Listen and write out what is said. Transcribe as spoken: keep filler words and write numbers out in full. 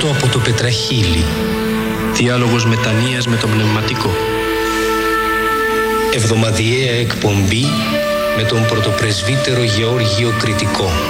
κάτω από το πετραχύλι. Διάλογος μετανοίας με τον πνευματικό. Εβδομαδιαία εκπομπή με τον πρωτοπρεσβύτερο Γεώργιο Κρητικό.